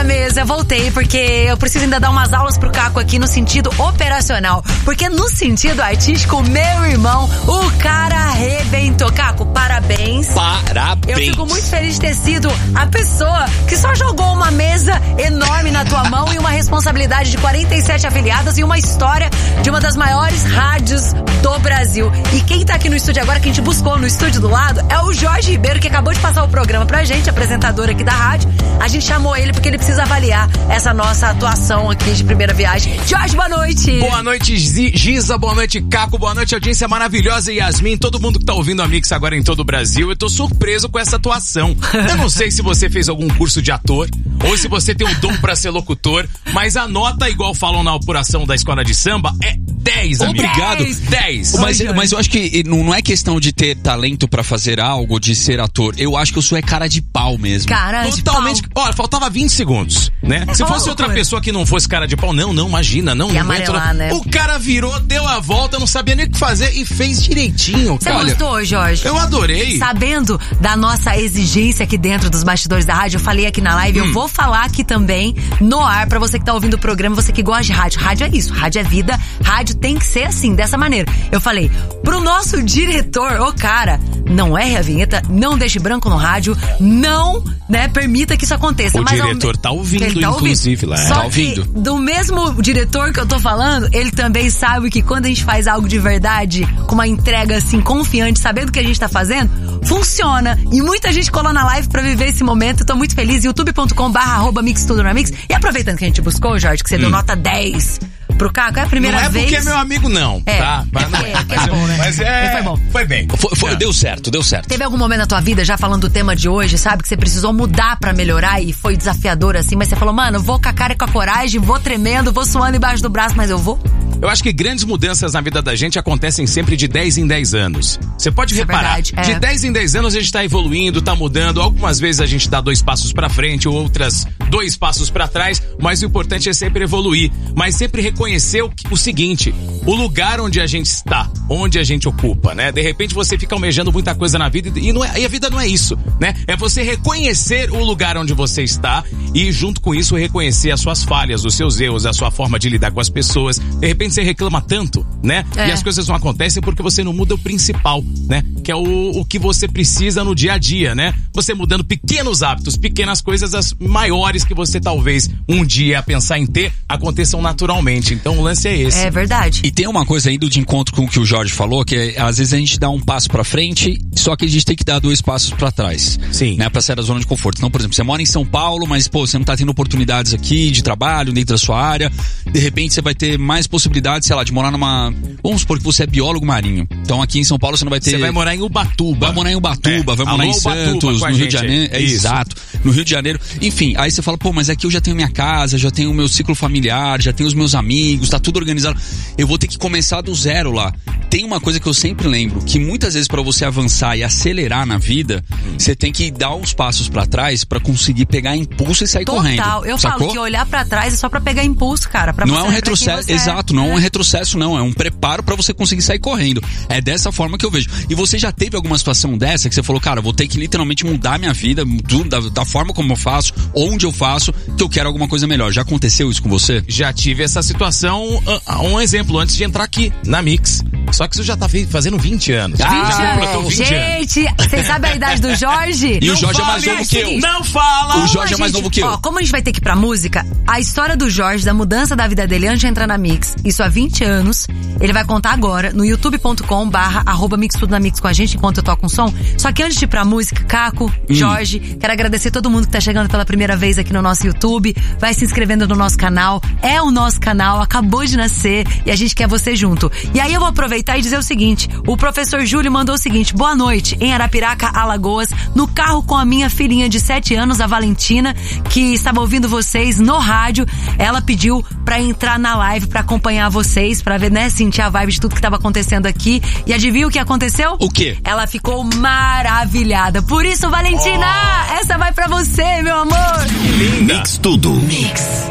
minha mesa, voltei, porque eu preciso ainda dar umas aulas pro Caco aqui no sentido operacional. Porque no sentido artístico, meu irmão, o cara arrebentou. Caco, parabéns. Parabéns. Eu fico muito feliz de ter sido a pessoa que só jogou uma mesa enorme na tua mão e uma responsabilidade de 47 afiliadas e uma história de uma das maiores rádios do Brasil. E quem tá aqui no estúdio agora, que a gente buscou no estúdio do lado, é o Jorge Ribeiro, que acabou de passar o programa pra gente, apresentador aqui da rádio. A gente chamou ele porque ele precisa avaliar essa nossa atuação aqui de primeira viagem. Jorge, boa noite. Boa noite, Giza, boa noite, Caco, boa noite, audiência maravilhosa, Yasmin, todo mundo que tá ouvindo a Mix agora em todo o Brasil. Eu tô surpreso com essa atuação. Eu não sei se você fez algum curso de ator ou se você tem um dom pra ser locutor, mas a nota, igual falam na apuração da escola de samba, é 10, amigo. Obrigado. 10. Mas eu acho que não é questão de ter talento pra fazer algo, de ser ator. Eu acho que eu sou cara de pau mesmo. Cara totalmente. de pau. Olha, faltava 20 segundos, né? Se fosse outra pessoa que não fosse cara de pau, não, imagina, não. E amarelar, né? O cara virou, deu a volta, não sabia nem o que fazer e fez direitinho. Você gostou, Jorge? Eu adorei. Sabendo da nossa exigência aqui dentro dos bastidores da rádio, eu falei aqui na live, eu vou falar aqui também no ar pra você que tá ouvindo o programa, você que gosta de rádio. Rádio é isso, rádio é vida, rádio tem que ser assim, dessa maneira. Eu falei, pro nosso diretor, cara, não erre a vinheta, não deixe branco no rádio, não, né, permita que isso aconteça. O diretor tá ouvindo, ele tá inclusive, lá. Só tá ouvindo. Do mesmo diretor que eu tô falando, ele também sabe que quando a gente faz algo de verdade, com uma entrega assim, confiante, sabendo o que a gente tá fazendo, funciona. E muita gente colou na live pra viver esse momento. Eu tô muito feliz. youtube.com/mixtudonamix. E aproveitando que a gente buscou, Jorge, que você deu nota 10 pro Caco, é a primeira vez. Não é porque é meu amigo, não, tá? Mas foi bom. Foi bem. Deu certo. Teve algum momento na tua vida, já falando do tema de hoje, sabe, que você precisou mudar pra melhorar e foi desafiador assim, mas você falou, mano, vou com a cara e com a coragem, vou tremendo, vou suando embaixo do braço, mas eu vou? Eu acho que grandes mudanças na vida da gente acontecem sempre de 10 em 10 anos. Você pode reparar, de 10 em 10 anos a gente tá evoluindo, tá mudando. Algumas vezes a gente dá 2 passos pra frente, outras 2 passos pra trás, mas o importante é sempre evoluir. Mas sempre reconhecer o seguinte, o lugar onde a gente está, onde a gente ocupa, né? De repente você fica almejando muita coisa na vida e a vida não é isso, né? É você reconhecer o lugar onde você está e junto com isso reconhecer as suas falhas, os seus erros, a sua forma de lidar com as pessoas. De repente você reclama tanto, né? E as coisas não acontecem porque você não muda o principal, né? Que é o que você precisa no dia a dia, né? Você mudando pequenos hábitos, pequenas coisas, as maiores que você talvez um dia pensar em ter, aconteçam naturalmente. Então o lance é esse. É verdade. E tem uma coisa indo de encontro com o que o Jorge falou, que é, às vezes a gente dá um passo pra frente, só que a gente tem que dar 2 passos pra trás. Sim. Né? Pra sair da zona de conforto. Então, por exemplo, você mora em São Paulo, mas, você não tá tendo oportunidades aqui de trabalho, dentro da sua área. De repente você vai ter mais possibilidades, sei lá, de morar numa... Vamos supor que você é biólogo marinho. Então aqui em São Paulo você não vai ter... Você vai morar em Ubatuba. Vai morar em Ubatuba, vai morar em Santos, no Rio de Janeiro. Exato. No Rio de Janeiro. Enfim, aí você fala, mas aqui eu já tenho minha casa, já tenho o meu ciclo familiar, já tenho os meus amigos, tá tudo organizado. Eu vou ter que começar do zero lá. Tem uma coisa que eu sempre lembro, que muitas vezes pra você avançar e acelerar na vida, você tem que dar uns passos pra trás pra conseguir pegar impulso e sair correndo. Total. Eu sacou? falo que olhar pra trás é só pra pegar impulso, cara. Pra não é um retrocesso, exato, não é um retrocesso não, é um preparo pra você conseguir sair correndo. É dessa forma que eu vejo. E você já teve alguma situação dessa que você falou, cara, eu vou ter que literalmente mudar minha vida, da forma como eu faço, onde eu faço, que eu quero alguma coisa melhor. Já aconteceu isso com você? Já tive essa situação, um exemplo, antes de entrar aqui na Mix. Só que isso já tá fazendo 20 anos. 20 anos. Gente, vocês sabem a idade do Jorge? E o Jorge é mais novo que eu. Não fala! O Jorge é mais novo que eu. Como a gente vai ter que ir pra música, a história do Jorge, da mudança da vida dele antes de entrar na Mix, isso há 20 anos, ele vai contar agora no youtube.com/mixtudonamix com a gente enquanto eu toco um som. Só que antes de ir pra música, Caco, Jorge, quero agradecer todo mundo que tá chegando pela primeira vez aqui no nosso YouTube, vai se inscrevendo no nosso canal, é o nosso canal, acabou de nascer e a gente quer você junto. E aí eu vou aproveitar e dizer o seguinte, o professor Júlio mandou o seguinte, boa noite, em Arapiraca, Alagoas, no carro com a minha filhinha de 7 anos, a Valentina, que estava ouvindo vocês no rádio, ela pediu pra entrar na live, pra acompanhar vocês, pra ver, né, sentir a vibe de tudo que tava acontecendo aqui. E adivinha o que aconteceu? O quê? Ela ficou maravilhada. Por isso, Valentina, essa vai pra você, meu amor. Linda. Mix tudo. Mix.